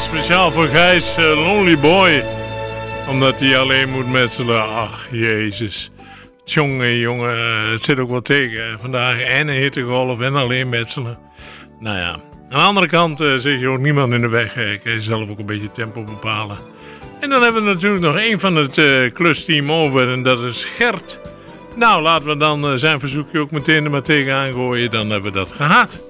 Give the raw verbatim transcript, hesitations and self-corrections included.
speciaal voor Gijs, uh, Lonely Boy. Omdat hij alleen moet metselen. Ach, jezus. Tjonge, jongen, uh, het zit ook wel tegen. Hè. Vandaag en een hittegolf en alleen metselen. Nou ja, aan de andere kant uh, zit je ook niemand in de weg. Hè. Ik kan zelf ook een beetje tempo bepalen. En dan hebben we natuurlijk nog één van het uh, klusteam over. En dat is Gert. Nou, laten we dan uh, zijn verzoekje ook meteen er maar tegenaan gooien. Dan hebben we dat gehad.